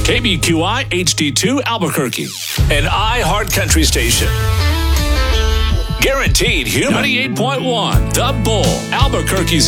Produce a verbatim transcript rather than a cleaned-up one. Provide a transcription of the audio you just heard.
K B Q I H D two Albuquerque, an iHeart Country station. Guaranteed Human. ninety-eight point one, The Bull, Albuquerque's